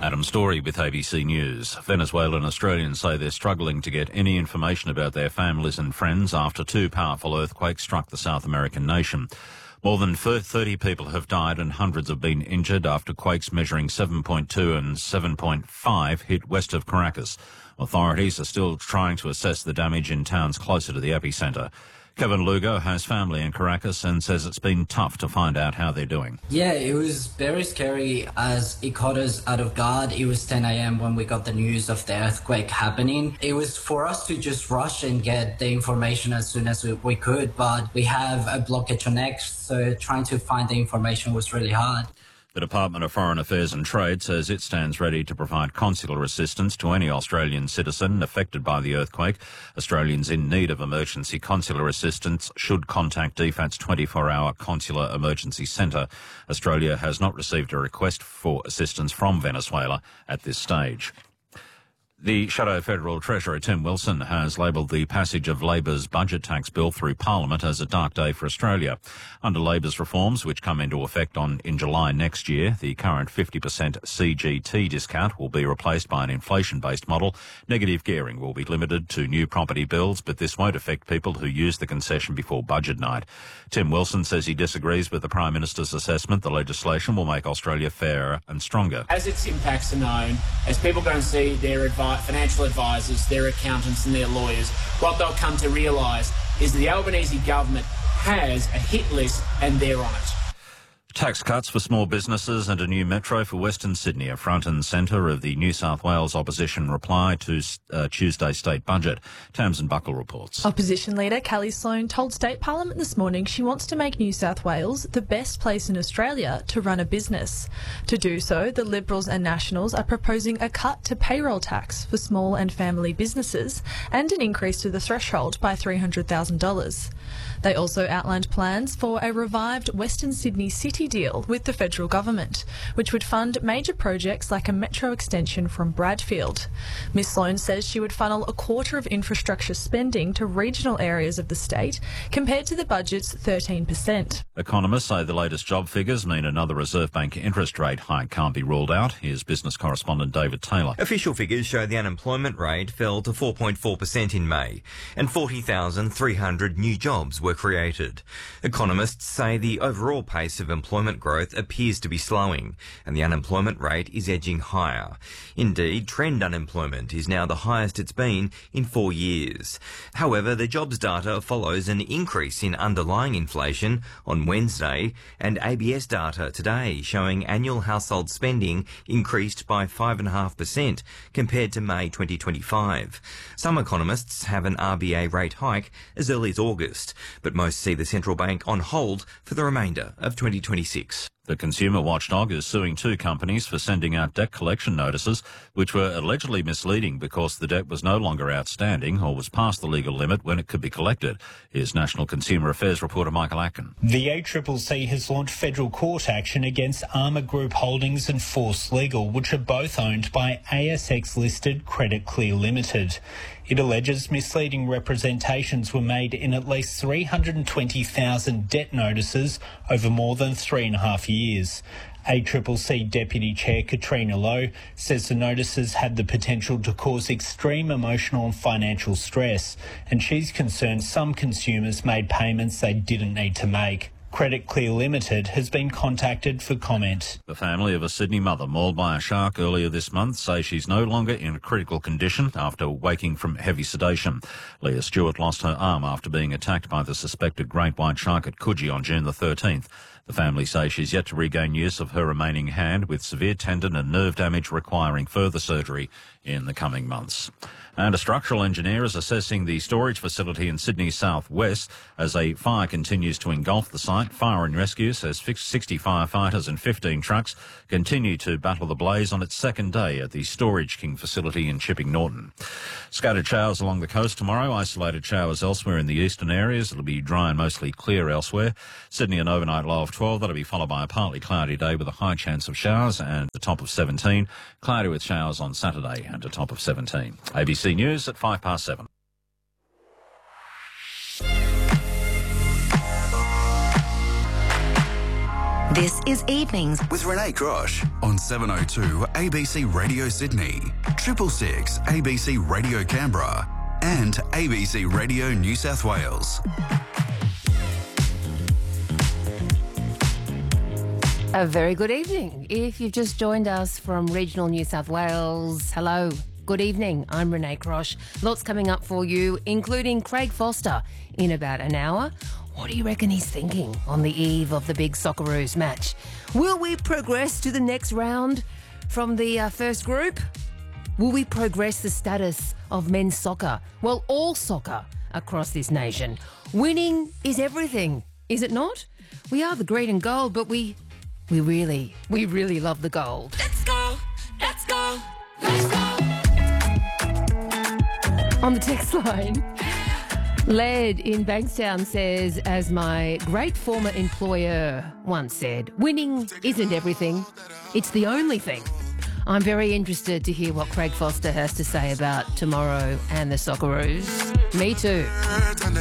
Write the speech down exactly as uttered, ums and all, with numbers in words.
Adam Story with A B C News. Venezuelan Australians say they're struggling to get any information about their families and friends after two powerful earthquakes struck the South American nation. More than thirty people have died and hundreds have been injured after quakes measuring seven point two and seven point five hit west of Caracas. Authorities are still trying to assess the damage in towns closer to the epicentre. Kevin Lugo has family in Caracas and says it's been tough to find out how they're doing. Yeah, it was very scary as it caught us out of guard. It was ten a.m. when we got the news of the earthquake happening. It was for us to just rush and get the information as soon as we could, but we have a blockage on X, so trying to find the information was really hard. The Department of Foreign Affairs and Trade says it stands ready to provide consular assistance to any Australian citizen affected by the earthquake. Australians in need of emergency consular assistance should contact D FAT's twenty-four hour Consular Emergency Centre. Australia has not received a request for assistance from Venezuela at this stage. The Shadow Federal Treasurer Tim Wilson has labelled the passage of Labor's budget tax bill through Parliament as a dark day for Australia. Under Labor's reforms, which come into effect on in July next year, the current fifty percent C G T discount will be replaced by an inflation-based model. Negative gearing will be limited to new property bills, but this won't affect people who use the concession before budget night. Tim Wilson says he disagrees with the Prime Minister's assessment the legislation will make Australia fairer and stronger. As its impacts are known, as people go and see their advice, financial advisors, their accountants and their lawyers, what they'll come to realise is the Albanese government has a hit list and they're on it. Tax cuts for small businesses and a new metro for Western Sydney are front and centre of the New South Wales opposition reply to uh, Tuesday's state budget. Tamsin Buckle reports. Opposition leader Kelly Sloan told State Parliament this morning she wants to make New South Wales the best place in Australia to run a business. To do so, the Liberals and Nationals are proposing a cut to payroll tax for small and family businesses and an increase to the threshold by three hundred thousand dollars. They also outlined plans for a revived Western Sydney City deal with the federal government, which would fund major projects like a metro extension from Bradfield. Miss Sloan says she would funnel a quarter of infrastructure spending to regional areas of the state, compared to the budget's thirteen percent. Economists say the latest job figures mean another Reserve Bank interest rate hike can't be ruled out. Here's business correspondent David Taylor. Official figures show the unemployment rate fell to four point four percent in May, and forty thousand three hundred new jobs were created. Economists say the overall pace of employment growth appears to be slowing, and the unemployment rate is edging higher. Indeed, trend unemployment is now the highest it's been in four years. However, the jobs data follows an increase in underlying inflation on Wednesday, and A B S data today showing annual household spending increased by five point five percent compared to May twenty twenty-five. Some economists have an R B A rate hike as early as August, but most see the central bank on hold for the remainder of twenty twenty-six. The consumer watchdog is suing two companies for sending out debt collection notices, which were allegedly misleading because the debt was no longer outstanding or was past the legal limit when it could be collected. Here's National Consumer Affairs reporter Michael Atkin. The A C C C has launched federal court action against Armour Group Holdings and Force Legal, which are both owned by A S X-listed Credit Clear Limited. It alleges misleading representations were made in at least three hundred twenty thousand debt notices over more than three and a half years. A C C C Deputy Chair Katrina Lowe says the notices had the potential to cause extreme emotional and financial stress, and she's concerned some consumers made payments they didn't need to make. Credit Clear Limited has been contacted for comment. The family of a Sydney mother mauled by a shark earlier this month say she's no longer in critical condition after waking from heavy sedation. Leah Stewart lost her arm after being attacked by the suspected great white shark at Coogee on June the thirteenth. The family say she's yet to regain use of her remaining hand, with severe tendon and nerve damage requiring further surgery in the coming months. And a structural engineer is assessing the storage facility in Sydney's southwest as a fire continues to engulf the site. Fire and Rescue says sixty firefighters and fifteen trucks continue to battle the blaze on its second day at the Storage King facility in Chipping Norton. Scattered showers along the coast tomorrow, isolated showers elsewhere in the eastern areas. It'll be dry and mostly clear elsewhere. Sydney an overnight low of twelve. That'll be followed by a partly cloudy day with a high chance of showers and a top of seventeen. Cloudy with showers on Saturday and a top of seventeen. A B C News at five past seven. This is Evenings with Renee Grosh on seven oh two A B C Radio Sydney, Triple Six A B C Radio Canberra, and A B C Radio New South Wales. A very good evening. If you've just joined us from regional New South Wales, hello. Good evening. I'm Renee Grosh. Lots coming up for you, including Craig Foster in about an hour. What do you reckon he's thinking on the eve of the big Socceroos match? Will we progress to the next round from the uh, first group? Will we progress the status of men's soccer? Well, all soccer across this nation. Winning is everything, is it not? We are the green and gold, but we we really, we really love the gold. Let's go, let's go, let's go. On the text line, Led in Bankstown says, as my great former employer once said, winning isn't everything, it's the only thing. I'm very interested to hear what Craig Foster has to say about tomorrow and the Socceroos. Me too.